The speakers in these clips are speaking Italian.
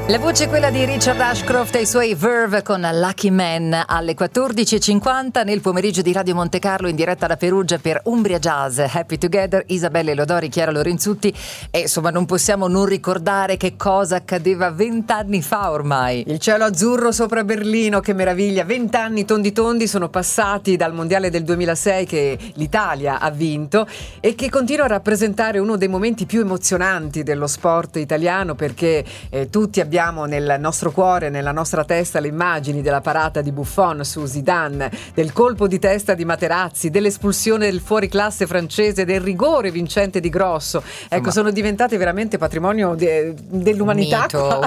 La voce è quella di Richard Ashcroft e i suoi Verve con Lucky Man alle 14.50 nel pomeriggio di Radio Monte Carlo in diretta da Perugia per Umbria Jazz. Happy Together, Isabelle Lodori, Chiara Lorenzutti e insomma non possiamo non ricordare che cosa accadeva 20 anni fa ormai. Il cielo azzurro sopra Berlino, che meraviglia, 20 anni tondi sono passati dal mondiale del 2006 che l'Italia ha vinto e che continua a rappresentare uno dei momenti più emozionanti dello sport italiano, perché tutti abbiamo nel nostro cuore, nella nostra testa, le immagini della parata di Buffon su Zidane, del colpo di testa di Materazzi, dell'espulsione del fuoriclasse francese, del rigore vincente di Grosso. Ecco, sono diventate veramente patrimonio dell'umanità.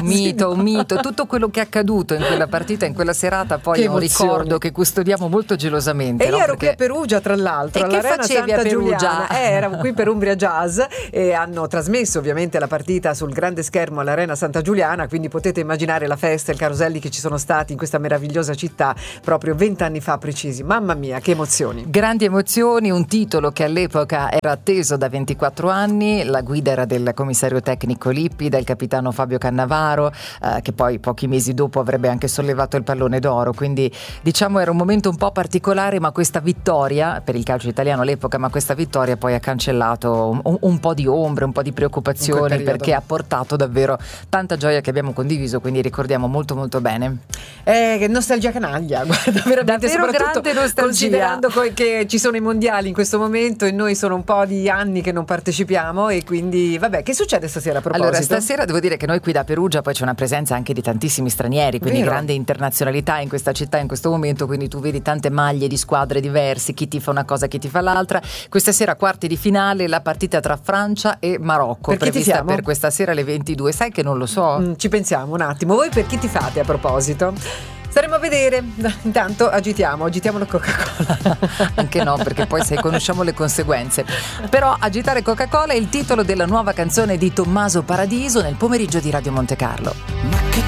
Un mito. Tutto quello che è accaduto in quella partita, in quella serata, poi è un ricordo che custodiamo molto gelosamente. E io ero qui a Perugia, tra l'altro, e che facevi a Perugia? Ero qui per Umbria Jazz e hanno trasmesso ovviamente la partita sul grande schermo all'Arena Santa Giuliana, quindi potete immaginare la festa e i caroselli che ci sono stati in questa meravigliosa città proprio 20 anni fa precisi. Mamma mia, che emozioni! Grandi emozioni, un titolo che all'epoca era atteso da 24 anni, la guida era del commissario tecnico Lippi, del capitano Fabio Cannavaro, che poi pochi mesi dopo avrebbe anche sollevato il pallone d'oro, quindi diciamo era un momento un po' particolare, ma questa vittoria per il calcio italiano all'epoca, ma questa vittoria poi ha cancellato un po' di ombre, un po' di preoccupazioni, perché ha portato davvero tanta gioia che abbiamo condiviso, quindi ricordiamo molto molto bene. Che nostalgia canaglia, guarda, veramente, davvero grande nostalgia, considerando che ci sono i mondiali in questo momento e noi sono un po' di anni che non partecipiamo, e quindi vabbè, che succede stasera a proposito? Allora, stasera devo dire che noi qui da Perugia poi c'è una presenza anche di tantissimi stranieri, quindi grande internazionalità in questa città in questo momento, quindi tu vedi tante maglie di squadre diverse, chi ti fa una cosa, chi ti fa l'altra. Questa sera quarti di finale, la partita tra Francia e Marocco, prevista per questa sera alle 22. Sai che non lo so? Ci pensiamo un attimo. Voi per chi ti fate a proposito? Staremo a vedere. Intanto agitiamo la Coca-Cola. Anche no, perché poi sai, conosciamo le conseguenze. Però agitare Coca-Cola è il titolo della nuova canzone di Tommaso Paradiso nel pomeriggio di Radio Monte Carlo.